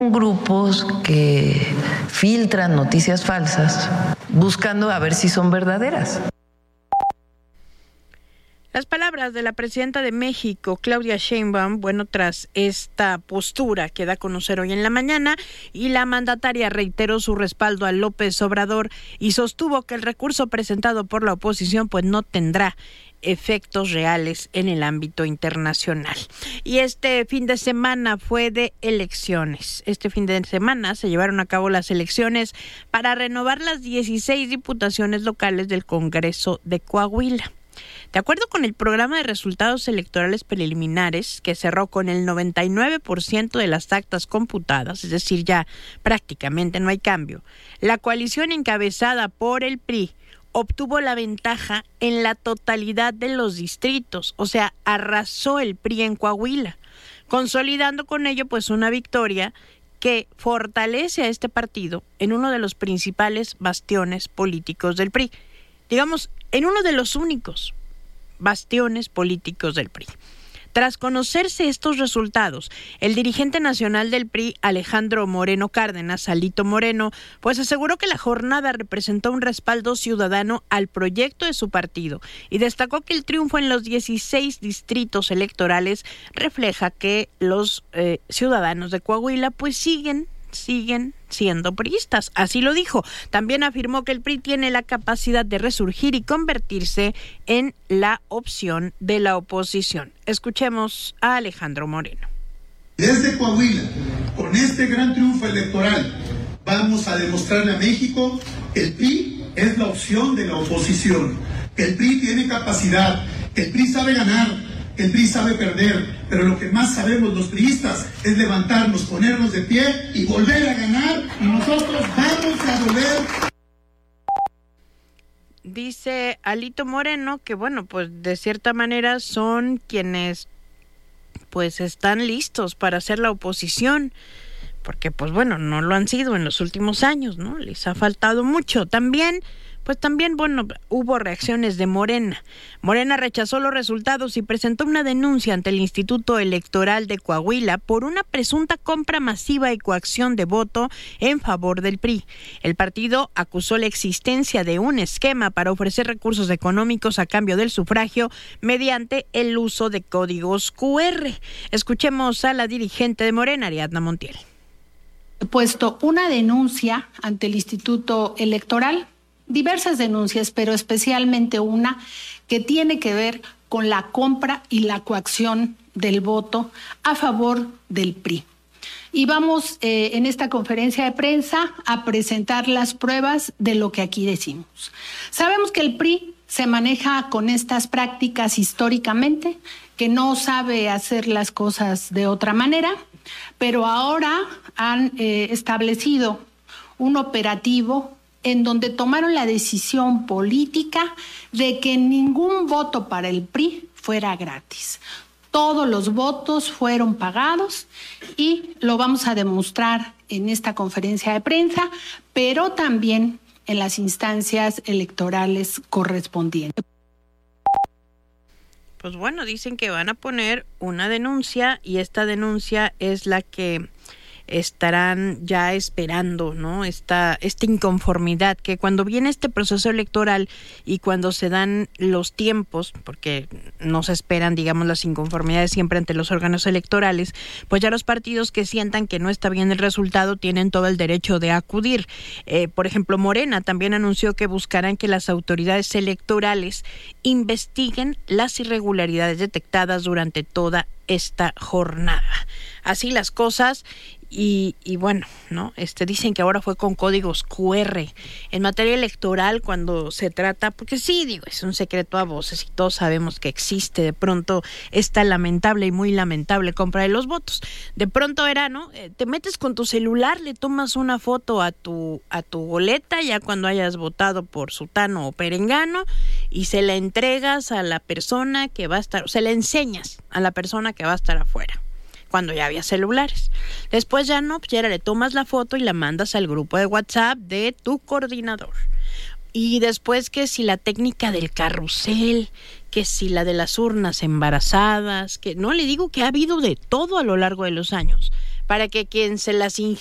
Grupos que filtran noticias falsas buscando a ver si son verdaderas. Las palabras de la presidenta de México, Claudia Sheinbaum, tras esta postura que da a conocer hoy en la mañana, y la mandataria reiteró su respaldo a López Obrador y sostuvo que el recurso presentado por la oposición no tendrá efectos reales en el ámbito internacional. Y este fin de semana fue de elecciones. Este fin de semana se llevaron a cabo las elecciones para renovar las 16 diputaciones locales del Congreso de Coahuila. De acuerdo con el programa de resultados electorales preliminares, que cerró con el 99% de las actas computadas, es decir, ya prácticamente no hay cambio, la coalición encabezada por el PRI obtuvo la ventaja en la totalidad de los distritos, o sea, arrasó el PRI en Coahuila, consolidando con ello una victoria que fortalece a este partido en uno de los principales bastiones políticos del PRI. Digamos, en uno de los únicos bastiones políticos del PRI. Tras conocerse estos resultados, el dirigente nacional del PRI, Alejandro Moreno Cárdenas, Alito Moreno, aseguró que la jornada representó un respaldo ciudadano al proyecto de su partido y destacó que el triunfo en los 16 distritos electorales refleja que los ciudadanos de Coahuila siguen siendo priistas, así lo dijo. También afirmó que el PRI tiene la capacidad de resurgir y convertirse en la opción de la oposición. Escuchemos a Alejandro Moreno. Desde Coahuila, con este gran triunfo electoral, vamos a demostrarle a México que el PRI es la opción de la oposición, que el PRI tiene capacidad, que el PRI sabe ganar, que el PRI sabe perder, pero lo que más sabemos los priistas es levantarnos, ponernos de pie y volver a ganar, y nosotros vamos a volver. Dice Alito Moreno que de cierta manera son quienes están listos para hacer la oposición, porque no lo han sido en los últimos años, ¿no? Les ha faltado mucho. También hubo reacciones de Morena. Morena rechazó los resultados y presentó una denuncia ante el Instituto Electoral de Coahuila por una presunta compra masiva y coacción de voto en favor del PRI. El partido acusó la existencia de un esquema para ofrecer recursos económicos a cambio del sufragio mediante el uso de códigos QR. Escuchemos a la dirigente de Morena, Ariadna Montiel. He puesto una denuncia ante el Instituto Electoral, diversas denuncias, pero especialmente una que tiene que ver con la compra y la coacción del voto a favor del PRI. Y vamos en esta conferencia de prensa a presentar las pruebas de lo que aquí decimos. Sabemos que el PRI se maneja con estas prácticas históricamente, que no sabe hacer las cosas de otra manera, pero ahora han establecido un operativo en donde tomaron la decisión política de que ningún voto para el PRI fuera gratis. Todos los votos fueron pagados y lo vamos a demostrar en esta conferencia de prensa, pero también en las instancias electorales correspondientes. Dicen que van a poner una denuncia y esta denuncia es la que estarán ya esperando, ¿no? Esta inconformidad que cuando viene este proceso electoral y cuando se dan los tiempos, porque no se esperan, las inconformidades siempre ante los órganos electorales, ya los partidos que sientan que no está bien el resultado tienen todo el derecho de acudir. Por ejemplo, Morena también anunció que buscarán que las autoridades electorales investiguen las irregularidades detectadas durante toda esta jornada. Así las cosas. Y dicen que ahora fue con códigos QR. En materia electoral, cuando se trata, porque es un secreto a voces y todos sabemos que existe de pronto esta lamentable y muy lamentable compra de los votos. De pronto te metes con tu celular, le tomas una foto a tu boleta ya cuando hayas votado por sutano o perengano y se la entregas a la persona que va a estar, se la enseñas a la persona que va a estar afuera, cuando ya había celulares. Después ya le tomas la foto y la mandas al grupo de WhatsApp de tu coordinador. Y después que si la técnica del carrusel, que si la de las urnas embarazadas, que no le digo que ha habido de todo a lo largo de los años para que quien se las